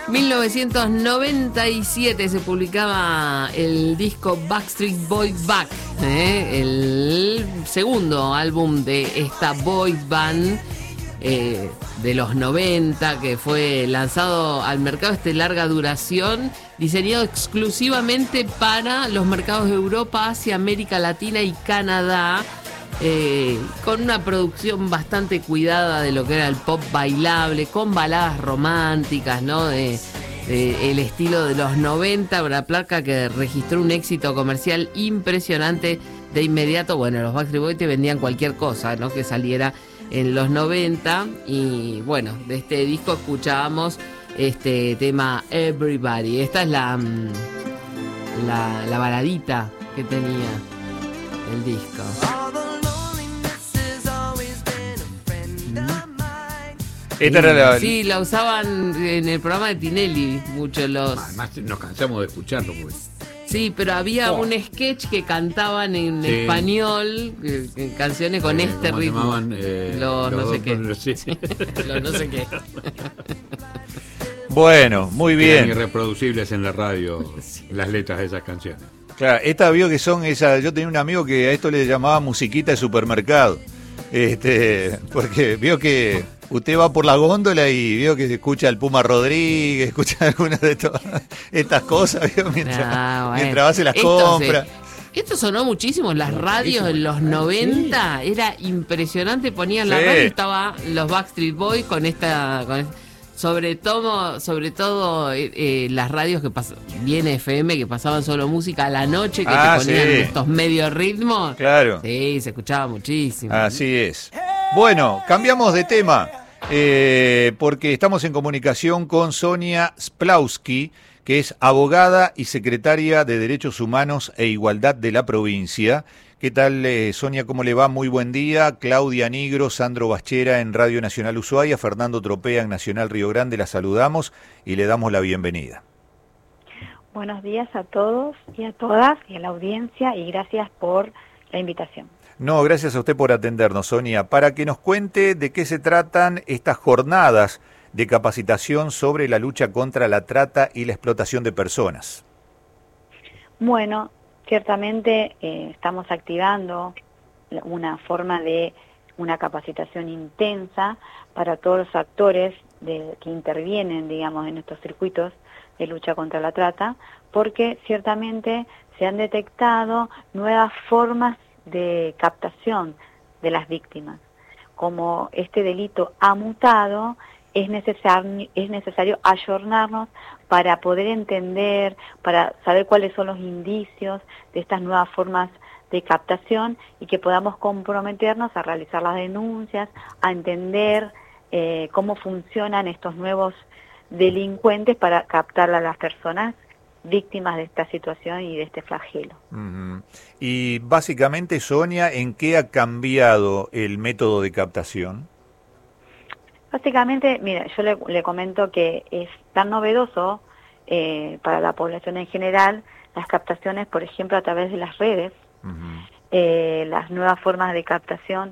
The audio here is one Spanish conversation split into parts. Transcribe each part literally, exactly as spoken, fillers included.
mil novecientos noventa y siete se publicaba el disco Backstreet Boys Back, ¿eh? El segundo álbum de esta boys band eh, de los noventa, que fue lanzado al mercado este larga duración, diseñado exclusivamente para los mercados de Europa, Asia, América Latina y Canadá. Eh, con una producción bastante cuidada de lo que era el pop bailable, con baladas románticas, ¿no? De, de el estilo de los noventa, una placa que registró un éxito comercial impresionante de inmediato. Bueno, los Backstreet Boys te vendían cualquier cosa, ¿no? Que saliera en los noventa. Y bueno, de este disco escuchábamos este tema Everybody. Esta es la, la, la baladita que tenía el disco. Esta era la... Sí, la usaban en el programa de Tinelli mucho los... Además nos cansamos de escucharlo, pues. Sí, pero había oh. un sketch que cantaban en sí. español, eh, en canciones con eh, este ritmo. Llamaban, eh, los, los no sé qué. Los, sí. los no sé qué. Bueno, muy bien. Eran irreproducibles en la radio sí. las letras de esas canciones. Claro, esta vio que son esas... Yo tenía un amigo que a esto le llamaba musiquita de supermercado. Este, porque vio que usted va por la góndola y vio que escucha al Puma Rodríguez, escucha algunas de todas estas cosas, vio, mientras, ah, bueno. mientras hace las esto compras. Se, esto sonó muchísimo en las radios en los noventa, sí. Era impresionante, ponían la sí. radio, estaba los Backstreet Boys con esta... Con, sobre todo, sobre todo eh, eh, las radios que pasaban, bien F M, que pasaban solo música a la noche, que ah, te ponían sí. estos medios ritmos. Claro. Sí, se escuchaba muchísimo. Así es. Bueno, cambiamos de tema, eh, porque estamos en comunicación con Sonia Splawski, que es abogada y secretaria de Derechos Humanos e Igualdad de la provincia. ¿Qué tal, eh, Sonia? ¿Cómo le va? Muy buen día. Claudia Nigro, Sandro Baschera en Radio Nacional Ushuaia, Fernando Tropea en Nacional Río Grande. La saludamos y le damos la bienvenida. Buenos días a todos y a todas y a la audiencia, y gracias por la invitación. No, gracias a usted por atendernos, Sonia. Para que nos cuente de qué se tratan estas jornadas de capacitación sobre la lucha contra la trata y la explotación de personas. Bueno, ciertamente eh, estamos activando una forma de una capacitación intensa para todos los actores de, que intervienen, digamos, en estos circuitos de lucha contra la trata, porque ciertamente se han detectado nuevas formas de captación de las víctimas. Como este delito ha mutado, es necesario, es necesario ayornarnos para poder entender, para saber cuáles son los indicios de estas nuevas formas de captación y que podamos comprometernos a realizar las denuncias, a entender eh, cómo funcionan estos nuevos delincuentes para captar a las personas víctimas de esta situación y de este flagelo. Uh-huh. Y básicamente, Sonia, ¿en qué ha cambiado el método de captación? Básicamente, mira, yo le, le comento que es tan novedoso eh, para la población en general las captaciones, por ejemplo, a través de las redes, uh-huh. eh, las nuevas formas de captación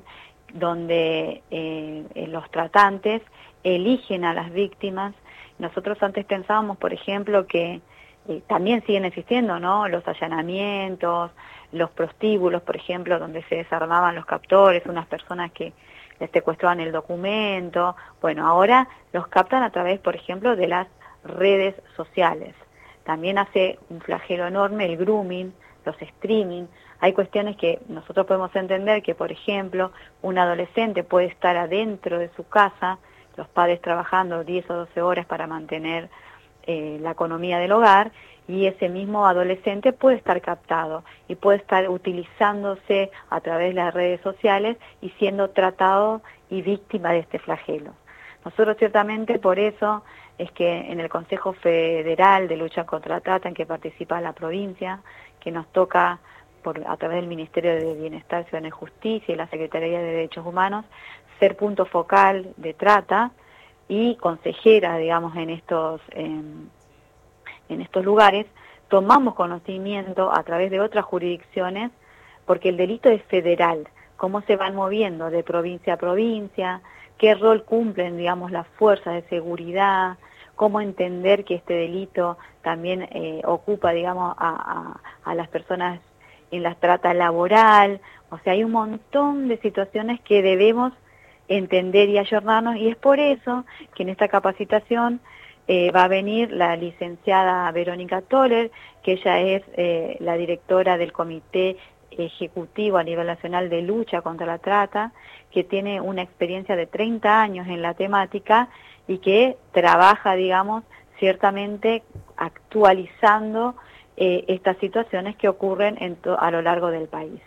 donde eh, los tratantes eligen a las víctimas. Nosotros antes pensábamos, por ejemplo, que eh, también siguen existiendo, ¿no?, los allanamientos, los prostíbulos, por ejemplo, donde se desarmaban los captores, unas personas que les secuestraban el documento. Bueno, ahora los captan a través, por ejemplo, de las redes sociales. También hace un flagelo enorme el grooming, los streaming. Hay cuestiones que nosotros podemos entender que, por ejemplo, un adolescente puede estar adentro de su casa, los padres trabajando diez o doce horas para mantener eh, la economía del hogar, y ese mismo adolescente puede estar captado y puede estar utilizándose a través de las redes sociales y siendo tratado y víctima de este flagelo. Nosotros ciertamente por eso es que en el Consejo Federal de Lucha contra la Trata, en que participa la provincia, que nos toca por, a través del Ministerio de Bienestar, Ciudadanía y Justicia y la Secretaría de Derechos Humanos, ser punto focal de trata y consejera, digamos, en estos... en, en estos lugares, tomamos conocimiento a través de otras jurisdicciones, porque el delito es federal, cómo se van moviendo de provincia a provincia, qué rol cumplen, digamos, las fuerzas de seguridad, cómo entender que este delito también eh, ocupa, digamos, a, a, a las personas en la trata laboral. O sea, hay un montón de situaciones que debemos entender y ayornarnos, y es por eso que en esta capacitación eh, va a venir la licenciada Verónica Toller, que ella es eh, la directora del Comité Ejecutivo a nivel nacional de lucha contra la trata, que tiene una experiencia de treinta años en la temática y que trabaja, digamos, ciertamente actualizando eh, estas situaciones que ocurren en to- a lo largo del país.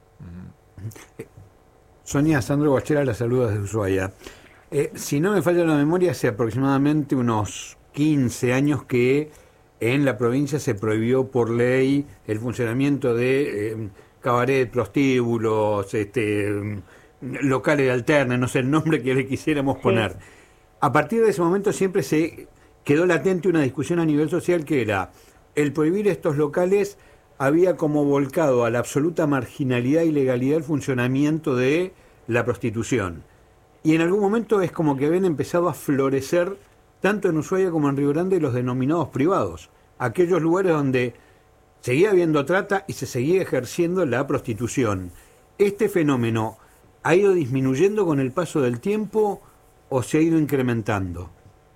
Sonia, Sandro Bachera, la saluda desde Ushuaia. Eh, si no me falla la memoria, hace aproximadamente unos quince años que en la provincia se prohibió por ley el funcionamiento de eh, cabaret, prostíbulos, este, locales alternos, no sé el nombre que le quisiéramos Sí. poner. A partir de ese momento siempre se quedó latente una discusión a nivel social que era el prohibir estos locales había como volcado a la absoluta marginalidad y legalidad el funcionamiento de la prostitución. Y en algún momento es como que habían empezado a florecer, tanto en Ushuaia como en Río Grande, los denominados privados. Aquellos lugares donde seguía habiendo trata y se seguía ejerciendo la prostitución. ¿Este fenómeno ha ido disminuyendo con el paso del tiempo o se ha ido incrementando?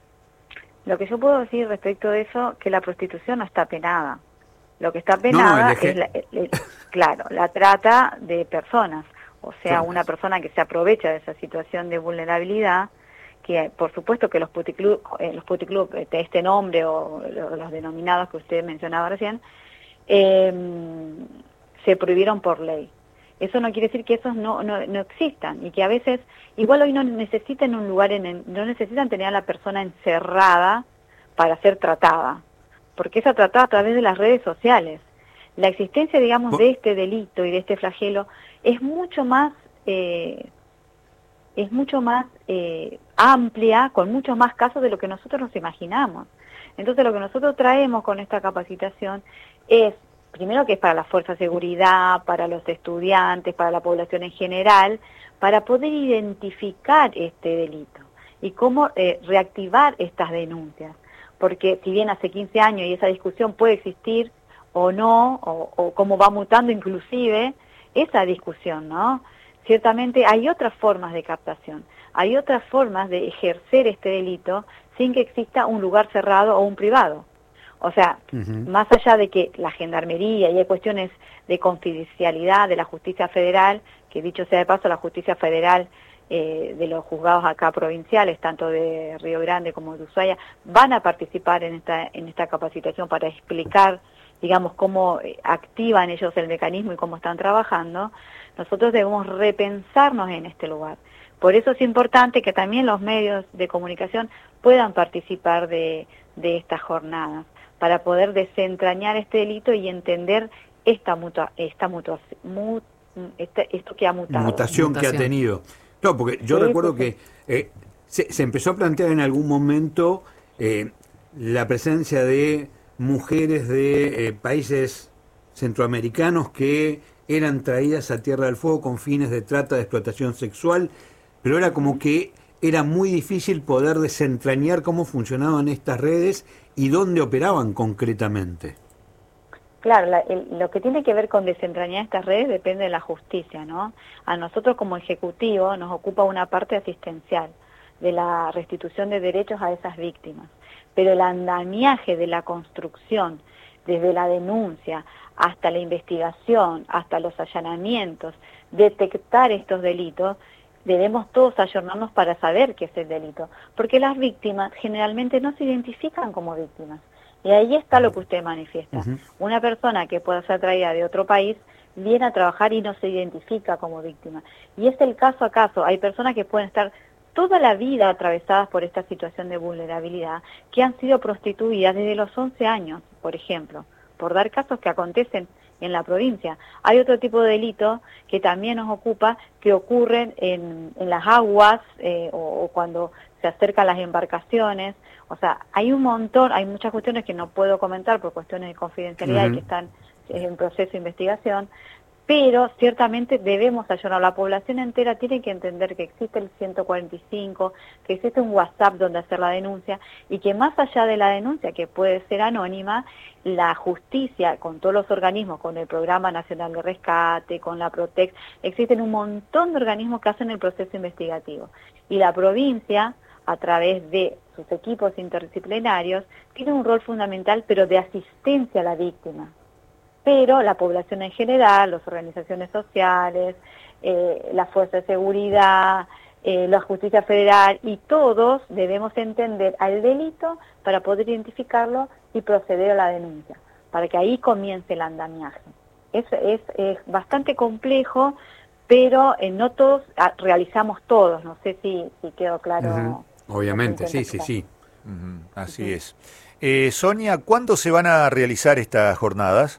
Lo que yo puedo decir respecto de eso, que la prostitución no está penada. Lo que está No, penada no, el eje- es, la, el- el- claro, la trata de personas. O sea, Personas. una persona que se aprovecha de esa situación de vulnerabilidad, que por supuesto que los puticlub, eh, los puticlub, este, este nombre o lo- los denominados que usted mencionaba recién, eh, se prohibieron por ley. Eso no quiere decir que esos no, no, no existan y que a veces, igual hoy no necesitan un lugar, en el, no necesitan tener a la persona encerrada para ser tratada, porque esa tratada a través de las redes sociales. La existencia, digamos, Por- de este delito y de este flagelo es mucho más, eh, es mucho más eh, amplia, con muchos más casos de lo que nosotros nos imaginamos. Entonces, lo que nosotros traemos con esta capacitación es, primero que es para la fuerza de seguridad, para los estudiantes, para la población en general, para poder identificar este delito y cómo eh, reactivar estas denuncias. Porque si bien hace quince años y esa discusión puede existir o no, o, o cómo va mutando inclusive esa discusión, ¿no? Ciertamente hay otras formas de captación, hay otras formas de ejercer este delito sin que exista un lugar cerrado o un privado. O sea, Ujú. más allá de que la gendarmería y hay cuestiones de confidencialidad de la justicia federal, que dicho sea de paso, la justicia federal eh, de los juzgados acá provinciales, tanto de Río Grande como de Ushuaia, van a participar en esta, en esta capacitación para explicar, digamos, cómo eh, activan ellos el mecanismo y cómo están trabajando. Nosotros debemos repensarnos en este lugar. Por eso es importante que también los medios de comunicación puedan participar de, de estas jornadas, para poder desentrañar este delito y entender esta mutua, esta mutua, mu, este, esto que ha mutado. Mutación, Mutación. que ha tenido. No, porque yo Sí, recuerdo sí, que eh, se, se empezó a plantear en algún momento eh, la presencia de mujeres de eh, países centroamericanos que eran traídas a Tierra del Fuego con fines de trata, de explotación sexual, pero era como que era muy difícil poder desentrañar cómo funcionaban estas redes y dónde operaban concretamente. Claro, la, el, lo que tiene que ver con desentrañar estas redes depende de la justicia, ¿no? A nosotros como ejecutivo nos ocupa una parte asistencial de la restitución de derechos a esas víctimas, pero el andamiaje de la construcción, desde la denuncia hasta la investigación, hasta los allanamientos, detectar estos delitos, debemos todos ayornarnos para saber qué es el delito, porque las víctimas generalmente no se identifican como víctimas. Y ahí está lo que usted manifiesta. Uh-huh. Una persona que pueda ser traída de otro país viene a trabajar y no se identifica como víctima. Y es el caso a caso. Hay personas que pueden estar toda la vida atravesadas por esta situación de vulnerabilidad, que han sido prostituidas desde los once años, por ejemplo, por dar casos que acontecen en la provincia. Hay otro tipo de delito que también nos ocupa, que ocurren en, en las aguas eh, o, o cuando se acercan las embarcaciones. O sea, hay un montón, hay muchas cuestiones que no puedo comentar por cuestiones de confidencialidad, uh-huh, y que están en proceso de investigación, pero ciertamente debemos ayudar. La población entera tiene que entender que existe el ciento cuarenta y cinco, que existe un WhatsApp donde hacer la denuncia, y que más allá de la denuncia, que puede ser anónima, la justicia, con todos los organismos, con el Programa Nacional de Rescate, con la Protex, existen un montón de organismos que hacen el proceso investigativo. Y la provincia, a través de sus equipos interdisciplinarios, tiene un rol fundamental, pero de asistencia a la víctima. Pero la población en general, las organizaciones sociales, eh, la Fuerza de Seguridad, eh, la Justicia Federal, y todos debemos entender al delito para poder identificarlo y proceder a la denuncia, para que ahí comience el andamiaje. Es, es, es bastante complejo, pero eh, no todos ah, realizamos todos, no sé si, si quedó claro. Uh-huh. Obviamente, sí, sí, sí. Uh-huh. Así uh-huh. es. Eh, Sonia, ¿cuándo se van a realizar estas jornadas?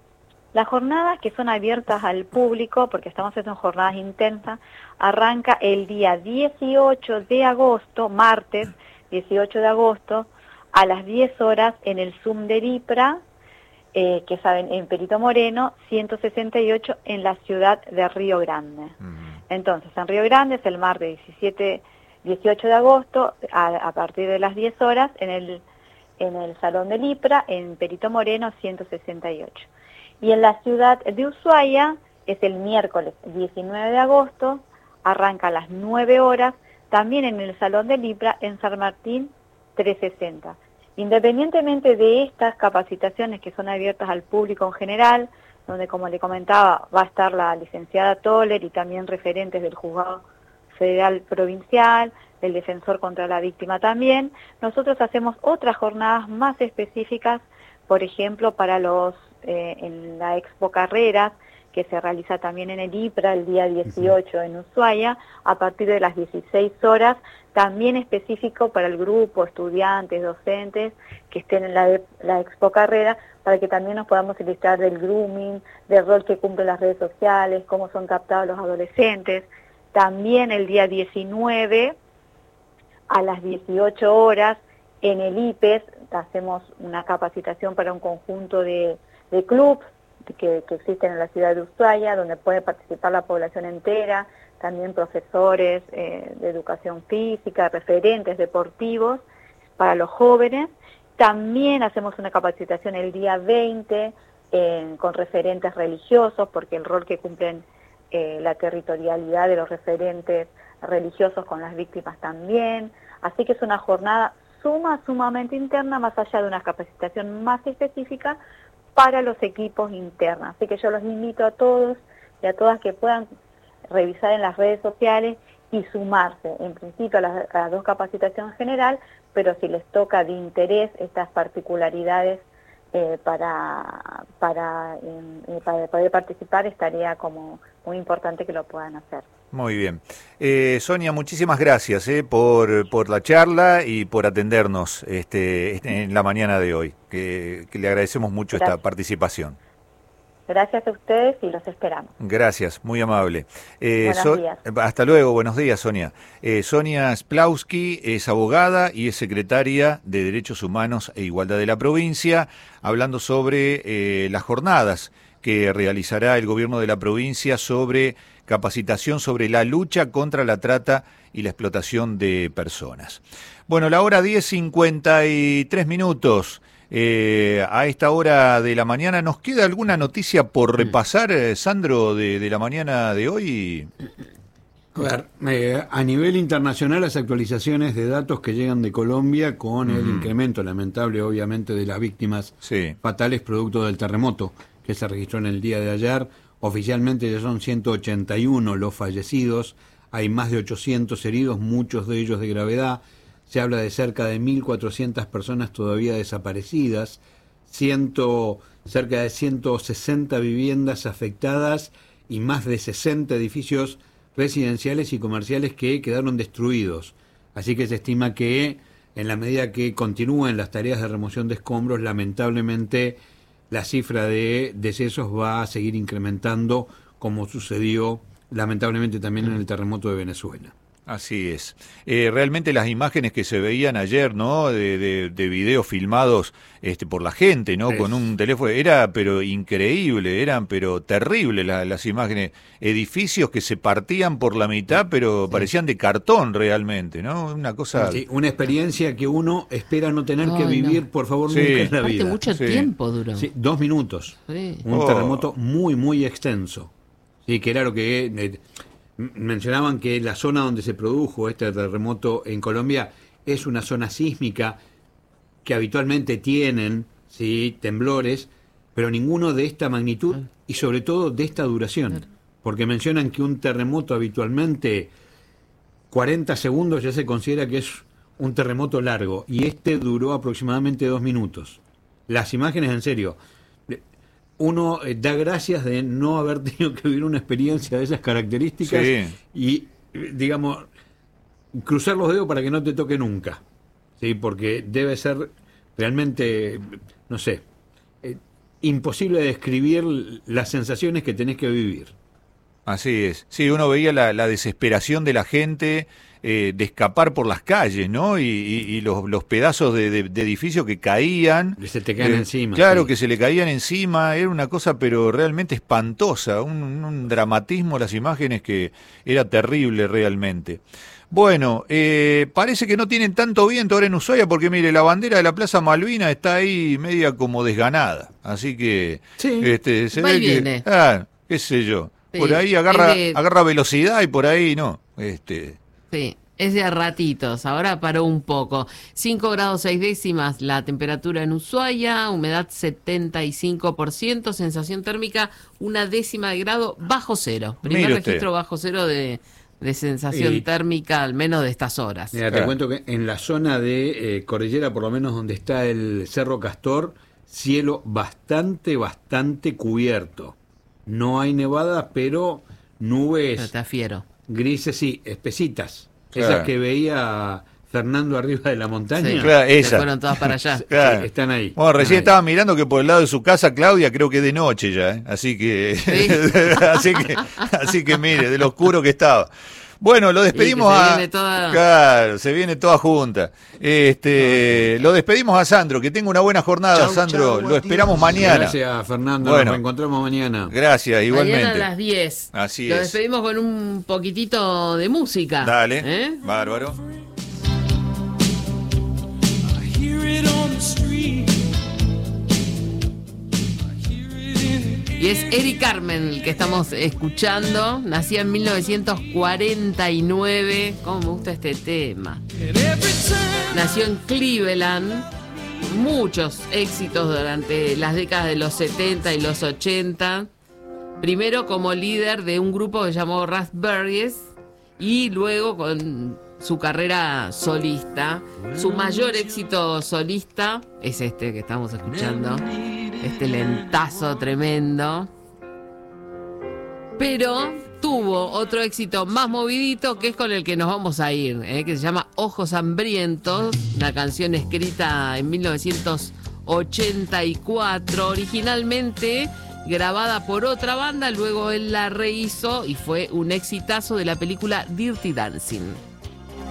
Las jornadas que son abiertas al público, porque estamos haciendo jornadas intensas, arranca el día dieciocho de agosto, martes dieciocho de agosto, a las diez horas en el Zoom del IPRA, eh, que saben, en Perito Moreno, ciento sesenta y ocho, en la ciudad de Río Grande. Uh-huh. Entonces, en Río Grande es el martes diecisiete, dieciocho de agosto, a, a partir de las diez horas, en el, en el Salón del IPRA, en Perito Moreno, ciento sesenta y ocho. Y en la ciudad de Ushuaia es el miércoles diecinueve de agosto, arranca a las nueve horas, también en el Salón del IPRA, en San Martín trescientos sesenta. Independientemente de estas capacitaciones que son abiertas al público en general, donde, como le comentaba, va a estar la licenciada Toller y también referentes del Juzgado Federal Provincial, del Defensor contra la Víctima también, nosotros hacemos otras jornadas más específicas, por ejemplo, para los eh, en la Expo Carreras, que se realiza también en el IPRA el día dieciocho en Ushuaia, a partir de las dieciséis horas, también específico para el grupo, estudiantes, docentes, que estén en la, la Expo Carrera, para que también nos podamos ilustrar del grooming, del rol que cumplen las redes sociales, cómo son captados los adolescentes. También el día diecinueve, a las dieciocho horas, en el I P E S, hacemos una capacitación para un conjunto de, de clubes que, que existen en la ciudad de Ushuaia, donde puede participar la población entera, también profesores eh, de educación física, referentes deportivos para los jóvenes. También hacemos una capacitación el día veinte eh, con referentes religiosos, porque el rol que cumplen eh, la territorialidad de los referentes religiosos con las víctimas también. Así que es una jornada suma, sumamente interna, más allá de una capacitación más específica para los equipos internos. Así que yo los invito a todos y a todas que puedan revisar en las redes sociales y sumarse, en principio a las, a las dos capacitaciones en general, pero si les toca de interés estas particularidades eh, para, para, eh, para poder participar, estaría como muy importante que lo puedan hacer. Muy bien. Eh, Sonia, muchísimas gracias eh, por, por la charla y por atendernos este, este, en la mañana de hoy, que, que le agradecemos mucho gracias. Esta participación. Gracias a ustedes y los esperamos. Gracias, muy amable. Eh, buenos so, días. Hasta luego, buenos días, Sonia. Eh, Sonia Splawski es abogada y es secretaria de Derechos Humanos e Igualdad de la provincia, hablando sobre eh, las jornadas que realizará el gobierno de la provincia sobre capacitación sobre la lucha contra la trata y la explotación de personas. Bueno, la hora diez cincuenta y tres minutos. Eh, a esta hora de la mañana, ¿nos queda alguna noticia por repasar, eh, Sandro, de, de la mañana de hoy? A ver, eh, a nivel internacional, las actualizaciones de datos que llegan de Colombia con el mm. incremento lamentable, obviamente, de las víctimas sí. fatales producto del terremoto que se registró en el día de ayer. Oficialmente ya son ciento ochenta y uno los fallecidos, hay más de ochocientos heridos, muchos de ellos de gravedad. Se habla de cerca de mil cuatrocientas personas todavía desaparecidas, ciento, cerca de ciento sesenta viviendas afectadas y más de sesenta edificios residenciales y comerciales que quedaron destruidos. Así que se estima que en la medida que continúen las tareas de remoción de escombros, lamentablemente la cifra de decesos va a seguir incrementando, como sucedió lamentablemente también en el terremoto de Venezuela. Así es. Eh, realmente las imágenes que se veían ayer, ¿no? De, de, de videos filmados este, por la gente, ¿no? Es. Con un teléfono, era pero increíble, eran pero terribles la, las imágenes. Edificios que se partían por la mitad, pero sí. parecían de cartón realmente, ¿no? Una cosa... Sí, una experiencia que uno espera no tener oh, que vivir, no. por favor, sí. nunca en la Aparte vida. mucho sí. tiempo duró. Sí, dos minutos. Sí. Un oh. terremoto muy, muy extenso. Sí, que era lo que... Eh, mencionaban que la zona donde se produjo este terremoto en Colombia es una zona sísmica que habitualmente tienen, sí, temblores, pero ninguno de esta magnitud y sobre todo de esta duración, porque mencionan que un terremoto habitualmente cuarenta segundos ya se considera que es un terremoto largo y este duró aproximadamente dos minutos. Las imágenes, en serio, uno eh, da gracias de no haber tenido que vivir una experiencia de esas características sí. y, digamos, cruzar los dedos para que no te toque nunca, ¿sí? Porque debe ser realmente, no sé, eh, imposible describir las sensaciones que tenés que vivir. Así es. Sí, uno veía la, la desesperación de la gente eh, de escapar por las calles, ¿no? Y, y, y los, los pedazos de, de, de edificios que caían. Que se te caen eh, encima. Claro, sí. que se le caían encima. Era una cosa, pero realmente espantosa. Un, un dramatismo, las imágenes que era terrible realmente. Bueno, eh, parece que no tienen tanto viento ahora en Ushuaia porque, mire, la bandera de la Plaza Malvina está ahí media como desganada. Así que... Sí. este, se Va y ve que, viene. ah, qué sé yo. Sí, por ahí agarra de... agarra velocidad y por ahí no. Este... Sí, es de a ratitos, ahora paró un poco. cinco grados seis décimas la temperatura en Ushuaia, humedad setenta y cinco por ciento, sensación térmica una décima de grado bajo cero. Primer registro bajo cero de, de sensación y... térmica, al menos de estas horas. Mira, te ah. cuento que en la zona de eh, Cordillera, por lo menos donde está el Cerro Castor, cielo bastante, bastante cubierto. No hay nevada, pero nubes pero te afiero. Grises, sí, espesitas. Claro. Esas que veía Fernando arriba de la montaña. Sí, claro, esas. se fueron todas para allá. Claro. Sí, están ahí. Bueno, recién ahí. estaba mirando que por el lado de su casa, Claudia, creo que es de noche ya, ¿eh? Así que, ¿Sí? así que, así que mire, de lo oscuro que estaba. Bueno, lo despedimos se a... viene toda... Claro, se viene toda junta. Este, lo despedimos a Sandro, que tenga una buena jornada, chau, Sandro. Chau, lo esperamos Dios. mañana. Gracias, Fernando. Bueno, nos reencontramos mañana. Gracias, igualmente. Mañana a las diez. Así lo es. Lo despedimos con un poquitito de música. Dale, ¿eh? Bárbaro. Y es Eric Carmen el que estamos escuchando. Nació en mil novecientos cuarenta y nueve. Cómo me gusta este tema. Nació en Cleveland. Muchos éxitos durante las décadas de los setenta y los ochenta. Primero como líder de un grupo que se llamó Raspberries. Y luego con su carrera solista. Su mayor éxito solista es este que estamos escuchando. Este lentazo tremendo. Pero tuvo otro éxito más movidito, que es con el que nos vamos a ir, ¿eh? Que se llama Ojos Hambrientos, una canción escrita en mil novecientos ochenta y cuatro, originalmente grabada por otra banda, luego él la rehizo y fue un exitazo de la película Dirty Dancing.